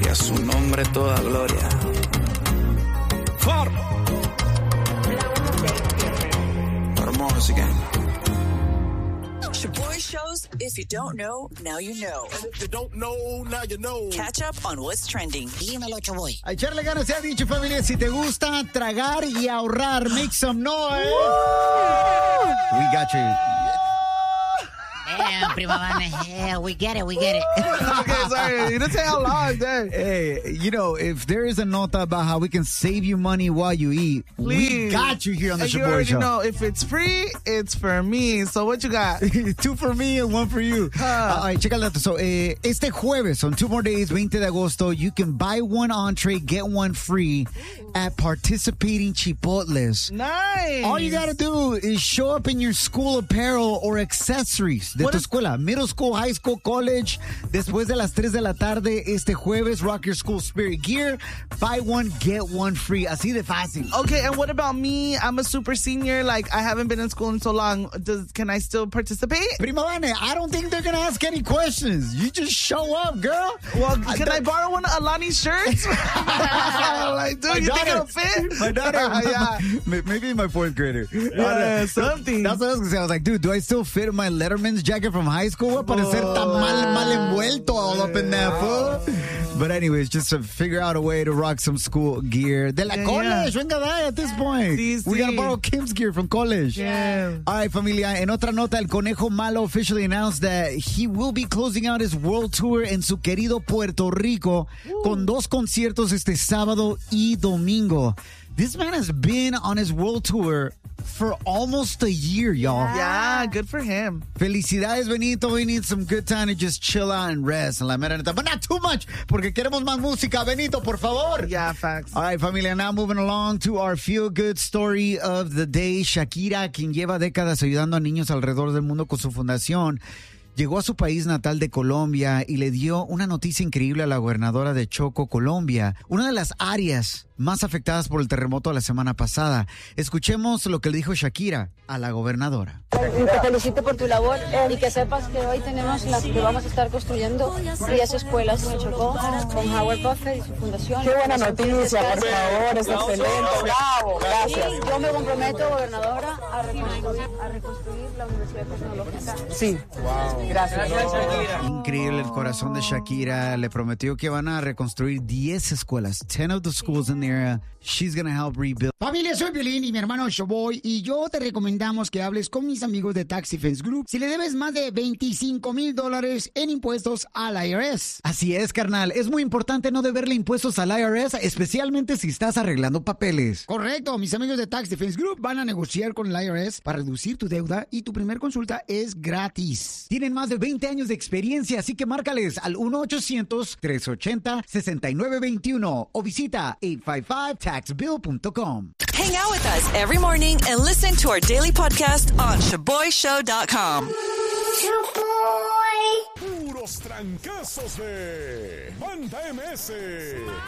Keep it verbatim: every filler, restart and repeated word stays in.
a su nombre toda gloria. For Hermoso again. Shaboy shows, if you don't know, now you know. And if you don't know, now you know. Catch up on what's trending. Dímelo, Shaboy. A echarle ganas, se ha dicho, familia. Si te gusta tragar y ahorrar, make some noise. We got you. Damn, Prima Vane. Yeah, we get it, we get it. Okay, sorry. You didn't say how long, dang. Hey, you know, if there is a nota about how we can save you money while you eat, Please. we got you here on the And you Shaboy already Show. know, if it's free, it's for me. So what you got? Two for me and one for you. Huh. All right, check out that. So, eh, este jueves, on two more days, veinte de agosto, you can buy one entree, get one free at participating Chipotles. Nice. All you gotta do is show up in your school apparel or accessories de What tu is- escuela, middle school, high school, college. Después de las tres de la tarde, este jueves, rock your school spirit gear. Buy one, get one free. Así de fácil. Okay, and what about me? I'm a super senior. Like, I haven't been in school in so long. Does Can I still participate? Prima Vane, I don't think they're gonna ask any questions. You just show up, girl. Well, can I, borrow one of Alani's shirts? Like, dude, My you think daughter- it'll fit? My daughter, Yeah. maybe my fourth grader. Yeah, something. That's what I was gonna say. I was like, dude, do I still fit in my Letterman's jacket from high school? Voy a parecer tan mal, mal envuelto all up in that, fool. But anyways, just to figure out a way to rock some school gear. De la Yeah, college, yeah. venga, dai, at this point. Sí, We sí. gotta borrow Kim's gear from college. Yeah. All right, familia. En otra nota, el Conejo Malo officially announced that he will be closing out his world tour en su querido Puerto Rico con dos conciertos este sábado y domingo. This man has been on his world tour for almost a year, y'all. Yeah, good for him. Felicidades, Benito. We need some good time to just chill out and rest. En la mera neta. But not too much, porque queremos más música. Benito, por favor. Yeah, facts. All right, familia, now moving along to our feel-good story of the day. Shakira, quien lleva décadas ayudando a niños alrededor del mundo con su fundación, llegó a su país natal de Colombia y le dio una noticia increíble a la gobernadora de Choco, Colombia, una de las áreas más afectadas por el terremoto la semana pasada. Escuchemos lo que le dijo Shakira a la gobernadora. Te felicito por tu labor y que sepas que hoy tenemos la que vamos a estar construyendo diez escuelas en Chocó con Howard Buffett y su fundación. Qué buena noticia, por favor, es excelente. Bravo, gracias. Y yo me comprometo, gobernadora, a reconstruir, a reconstruir la Universidad Tecnológica. Sí, gracias. Increíble el corazón de Shakira. Le prometió que van a reconstruir diez escuelas, ten of the schools in the area. She's gonna help rebuild. Familia, soy Piolín y mi hermano Shaboy y yo te recomendamos que hables con mis amigos de Tax Defense Group si le debes más de veinticinco mil dólares en impuestos al I R S. Así es, carnal. Es muy importante no deberle impuestos al I R S, especialmente si estás arreglando papeles. Correcto, mis amigos de Tax Defense Group van a negociar con el I R S para reducir tu deuda y tu primer consulta es gratis. Tienen más de veinte años de experiencia, así que márcales al uno ochocientos, tres ochenta, sesenta y nueve veintiuno o visita ocho cinco cinco tax bill punto com. Hang out with us every morning and listen to our daily podcast on shaboy show dot com. Puros trancazos de Banda M S.